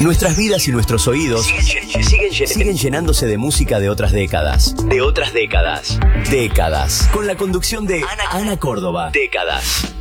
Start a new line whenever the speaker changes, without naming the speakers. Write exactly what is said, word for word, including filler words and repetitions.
Nuestras vidas y nuestros oídos siguen, siguen, siguen llenándose de música de otras décadas. De otras décadas. Décadas. Con la conducción de Ana, Ana Córdoba. Décadas.